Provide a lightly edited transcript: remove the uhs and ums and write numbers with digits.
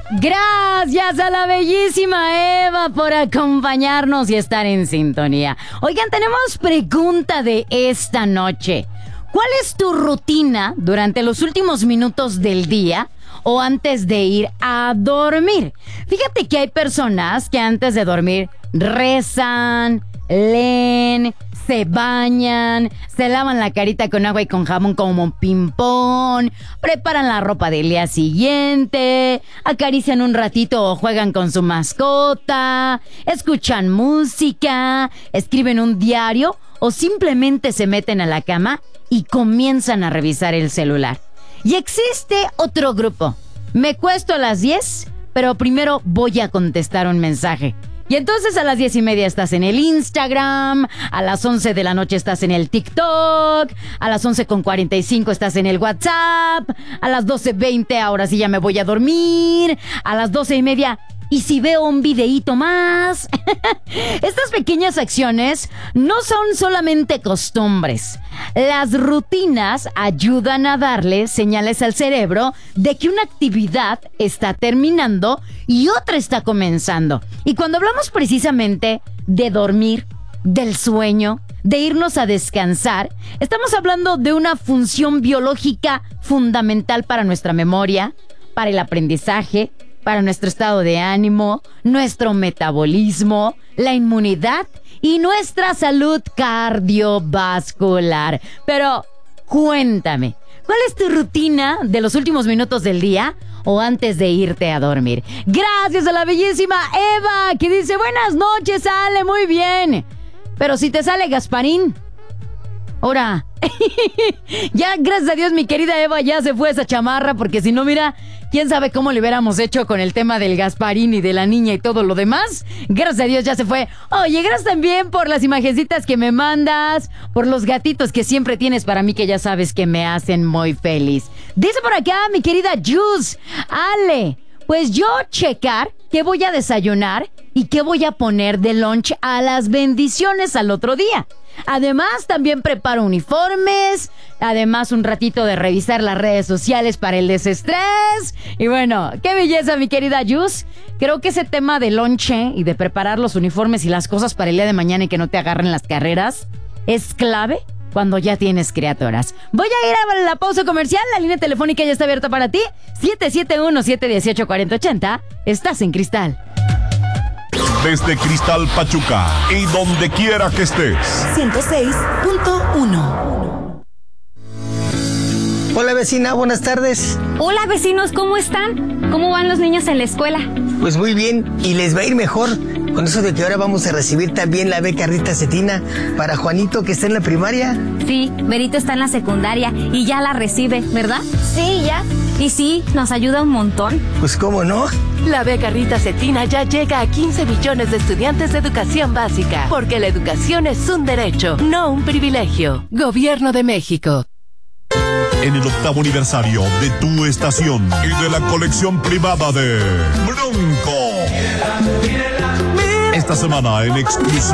Gracias a la bellísima Eva por acompañarnos y estar en sintonía. Oigan, tenemos pregunta de esta noche. ¿Cuál es tu rutina durante los últimos minutos del día o antes de ir a dormir? Fíjate que hay personas que antes de dormir rezan, leen, se bañan, se lavan la carita con agua y con jabón como ping-pong, preparan la ropa del día siguiente, acarician un ratito o juegan con su mascota, escuchan música, escriben un diario o simplemente se meten a la cama y comienzan a revisar el celular. Y existe otro grupo. Me cuesto a las 10, pero primero voy a contestar un mensaje. Y entonces a las 10:30 estás en el Instagram, a las 11 de la noche estás en el TikTok, a las 11:45 estás en el WhatsApp, a las 12:20 ahora sí ya me voy a dormir, a las 12:30... ¿y si veo un videíto más? Estas pequeñas acciones no son solamente costumbres. Las rutinas ayudan a darle señales al cerebro de que una actividad está terminando y otra está comenzando. Y cuando hablamos precisamente de dormir, del sueño, de irnos a descansar, estamos hablando de una función biológica fundamental para nuestra memoria, para el aprendizaje, para nuestro estado de ánimo, nuestro metabolismo, la inmunidad y nuestra salud cardiovascular. Pero cuéntame, ¿cuál es tu rutina de los últimos minutos del día o antes de irte a dormir? Gracias a la bellísima Eva, que dice: buenas noches, Ale, muy bien. Pero si te sale Gasparín, ahora, ya gracias a Dios mi querida Eva ya se fue esa chamarra, porque si no, mira, quién sabe cómo le hubiéramos hecho con el tema del Gasparín y de la niña y todo lo demás. Gracias a Dios ya se fue. Oye, gracias también por las imagencitas que me mandas, por los gatitos que siempre tienes para mí, que ya sabes que me hacen muy feliz. Dice por acá mi querida Jus: Ale, pues yo checar qué voy a desayunar y qué voy a poner de lunch a las bendiciones al otro día. Además, también preparo uniformes. Además, un ratito de revisar las redes sociales para el desestrés. Y bueno, qué belleza, mi querida Jus. Creo que ese tema de lonche y de preparar los uniformes y las cosas para el día de mañana y que no te agarren las carreras es clave cuando ya tienes criaturas. Voy a ir a la pausa comercial. La línea telefónica ya está abierta para ti. 771-718-4080. Estás en Cristal. Desde Cristal Pachuca y donde quiera que estés. 106.1. Hola vecina, buenas tardes. Hola vecinos, ¿cómo están? ¿Cómo van los niños en la escuela? Pues muy bien, y les va a ir mejor con eso de que ahora vamos a recibir también la beca Rita Cetina para Juanito, que está en la primaria. Sí, Berito está en la secundaria y ya la recibe, ¿verdad? Sí, ya. Y sí, nos ayuda un montón. Pues cómo no. La beca Rita Cetina ya llega a 15 millones de estudiantes de educación básica, porque la educación es un derecho, no un privilegio. Gobierno de México. En el 8º aniversario de tu estación y de la colección privada de Bronco. Esta semana en exclusiva